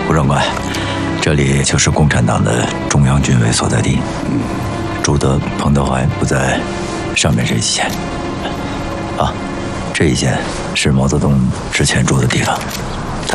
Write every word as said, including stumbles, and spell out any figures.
胡长官，这里就是共产党的中央军委所在地。嗯，朱德、彭德怀不在上面这一线。啊，这一线是毛泽东之前住的地方。